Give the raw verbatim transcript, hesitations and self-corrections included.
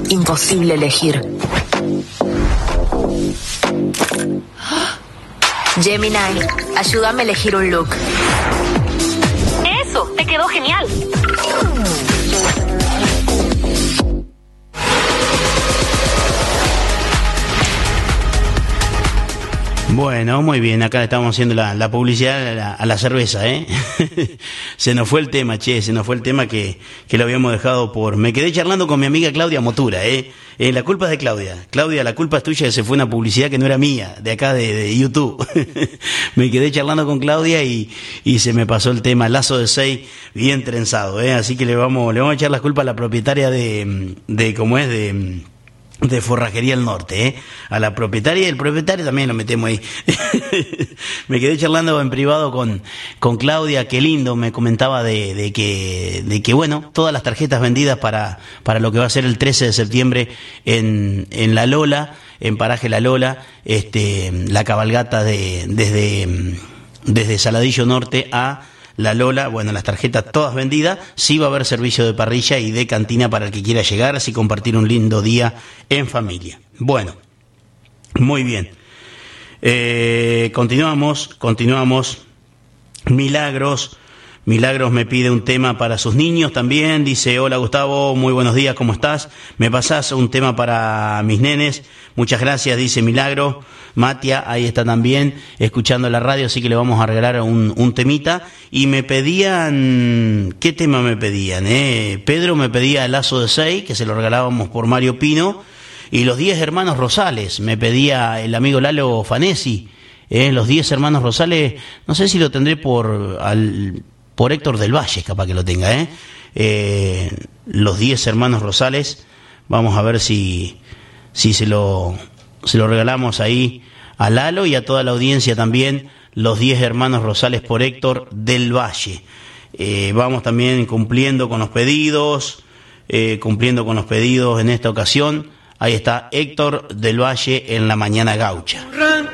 Imposible elegir. Gemini, ayúdame a elegir un look. ¡Eso! ¡Te quedó genial! Bueno, muy bien, acá estamos haciendo la, la publicidad a la, a la cerveza, ¿eh? Se nos fue el tema, che, se nos fue el tema que, que lo habíamos dejado por... Me quedé charlando con mi amiga Claudia Motura, ¿eh? eh la culpa es de Claudia. Claudia, la culpa es tuya, que se fue una publicidad que no era mía, de acá de, de YouTube. Me quedé charlando con Claudia y, y se me pasó el tema, lazo de seis, bien trenzado, ¿eh? Así que le vamos, le vamos a echar la culpa a la propietaria de, de ¿cómo es? De... de Forrajería El Norte, ¿eh? A la propietaria y el propietario también lo metemos ahí. Me quedé charlando en privado con, con Claudia, qué lindo, me comentaba de, de que, de que bueno, todas las tarjetas vendidas para, para lo que va a ser el trece de septiembre en, en La Lola, en Paraje La Lola, este, la cabalgata de, desde, desde Saladillo Norte a La Lola, bueno, las tarjetas todas vendidas, sí va a haber servicio de parrilla y de cantina para el que quiera llegar, así compartir un lindo día en familia. Bueno, muy bien. Eh, continuamos, continuamos. Milagros, Milagros me pide un tema para sus niños también, dice, hola Gustavo, muy buenos días, ¿cómo estás? ¿Me pasás un tema para mis nenes? Muchas gracias, dice Milagro. Matia, ahí está también, escuchando la radio, así que le vamos a regalar un, un temita. Y me pedían, ¿qué tema me pedían? Eh? Pedro me pedía el lazo de seis, que se lo regalábamos por Mario Pino, y los diez hermanos Rosales, me pedía el amigo Lalo Fanesi, eh, los diez hermanos Rosales, no sé si lo tendré por, al, por Héctor del Valle, capaz que lo tenga, eh, eh los diez hermanos Rosales, vamos a ver si, si se lo... se lo regalamos ahí a Lalo y a toda la audiencia también, los diez hermanos Rosales por Héctor del Valle. Eh, vamos también cumpliendo con los pedidos, eh, cumpliendo con los pedidos en esta ocasión. Ahí está Héctor del Valle en la Mañana Gaucha.